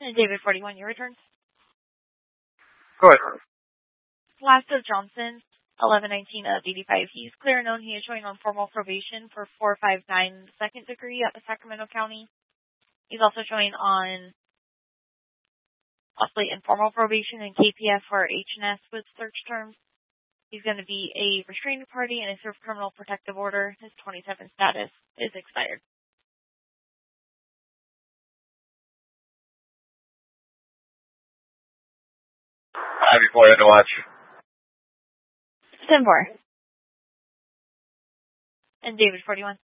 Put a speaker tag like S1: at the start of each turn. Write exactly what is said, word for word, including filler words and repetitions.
S1: And David, forty-one, your return.
S2: Go ahead.
S1: Last of Johnson, eleven nineteen of eighty-five. He's clear and known he is showing on formal probation for four five nine second degree at the Sacramento County. He's also showing on possibly informal probation and K P F or H and S with search terms. He's going to be a restraining party and a served criminal protective order. His twenty-seven status is expired.
S2: Happy for you to watch.
S1: ten four. And David, forty-one.